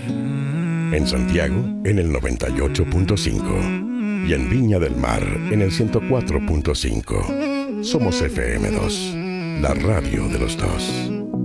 En Santiago, en el 98.5. Y en Viña del Mar, en el 104.5. Somos FM2, la radio de los dos.